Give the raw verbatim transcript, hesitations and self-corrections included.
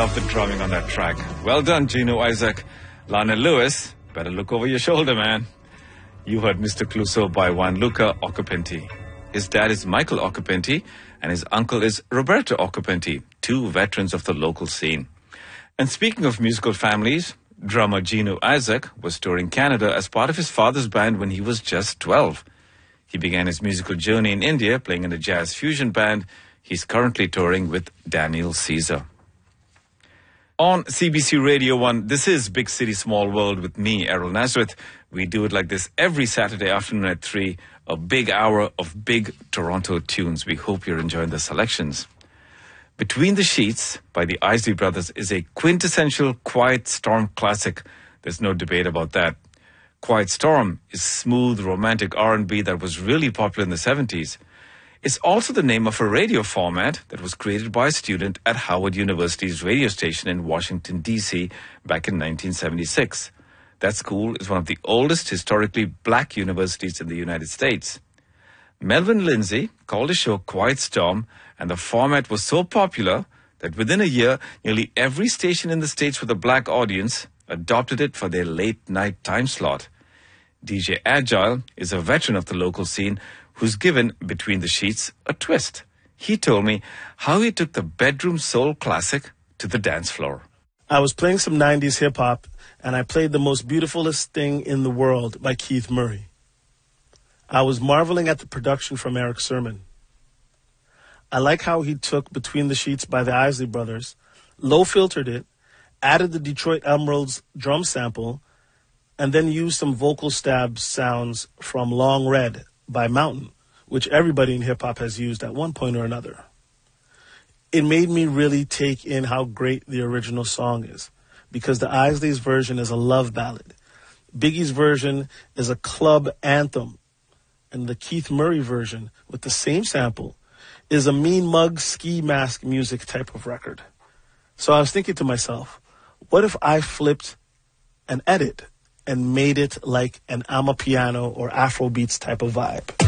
Love the drumming on that track. Well done, Gino Isaac. Lionel Lewis, better look over your shoulder, man. You heard Mister Clouseau by Gianluca Occhipinti. His dad is Michael Occhipinti, and his uncle is Roberto Occhipinti, two veterans of the local scene. And speaking of musical families, drummer Gino Isaac was touring Canada as part of his father's band when he was just twelve. He began his musical journey in India playing in a jazz fusion band. He's currently touring with Daniel Caesar. On C B C Radio one, this is Big City Small World with me, Errol Nazareth. We do it like this every Saturday afternoon at three, a big hour of big Toronto tunes. We hope you're enjoying the selections. Between the Sheets by the Isley Brothers is a quintessential Quiet Storm classic. There's no debate about that. Quiet Storm is smooth, romantic R and B that was really popular in the seventies. It's also the name of a radio format that was created by a student at Howard University's radio station in Washington, D C back in nineteen seventy-six. That school is one of the oldest historically black universities in the United States. Melvin Lindsay called the show Quiet Storm, and the format was so popular that within a year, nearly every station in the States with a black audience adopted it for their late-night time slot. D J Agile is a veteran of the local scene who's given Between the Sheets a twist. He told me how he took the bedroom soul classic to the dance floor. I was playing some nineties hip-hop, and I played The Most Beautifulest Thing in the World by Keith Murray. I was marveling at the production from Eric Sermon. I like how he took Between the Sheets by the Isley Brothers, low-filtered it, added the Detroit Emeralds drum sample, and then used some vocal stab sounds from Long Red by Mountain, which everybody in hip-hop has used at one point or another. It made me really take in how great the original song is, because the Isleys' version is a love ballad. Biggie's version is a club anthem, and the Keith Murray version, with the same sample, is a mean mug ski mask music type of record. So I was thinking to myself, what if I flipped an edit and made it like an Amapiano or Afrobeats type of vibe?